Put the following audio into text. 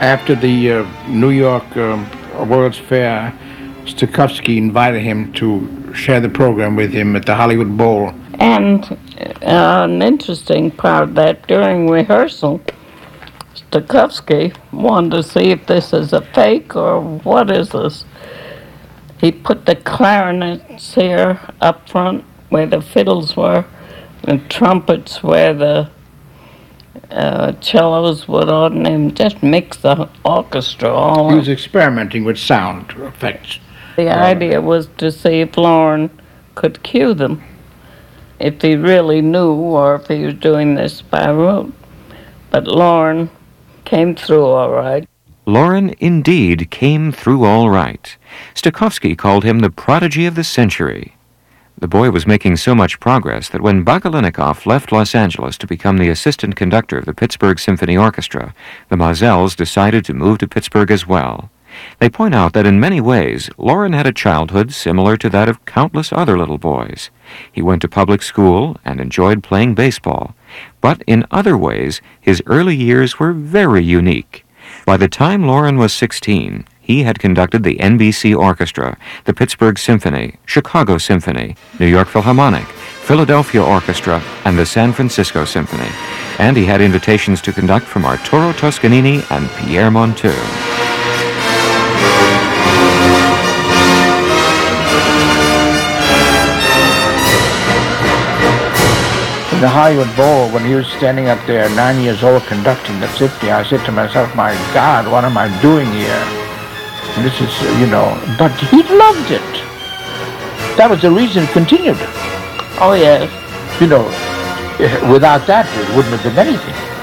After the New York World's Fair, Stokowski invited him to share the program with him at the Hollywood Bowl. And an interesting part of that, during rehearsal, Stokowski wanted to see if this is a fake or what is this. He put the clarinets here up front where the fiddles were, and trumpets where the cellos would on him, just mix the orchestra all up. He was experimenting with sound effects. The idea was to see if Loren could cue them, if he really knew or if he was doing this by rote. But Loren came through all right. Loren indeed came through all right. Stokowski called him the prodigy of the century. The boy was making so much progress that when Bakalinikoff left Los Angeles to become the assistant conductor of the Pittsburgh Symphony Orchestra, the Mozelles decided to move to Pittsburgh as well. They point out that in many ways, Loren had a childhood similar to that of countless other little boys. He went to public school and enjoyed playing baseball. But in other ways, his early years were very unique. By the time Loren was 16, he had conducted the NBC Orchestra, the Pittsburgh Symphony, Chicago Symphony, New York Philharmonic, Philadelphia Orchestra, and the San Francisco Symphony. And he had invitations to conduct from Arturo Toscanini and Pierre Monteux. In the Hollywood Bowl, when he was standing up there, 9 years old, conducting the symphony, I said to myself, my God, what am I doing here? And this is, but he loved it. That was the reason he continued. Oh, yes. Without that, it wouldn't have been anything.